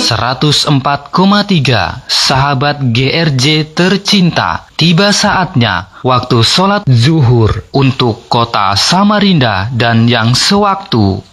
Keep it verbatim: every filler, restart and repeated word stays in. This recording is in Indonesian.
seratus empat koma tiga Sahabat G R J tercinta, tiba saatnya waktu sholat zuhur untuk kota Samarinda dan yang sewaktu.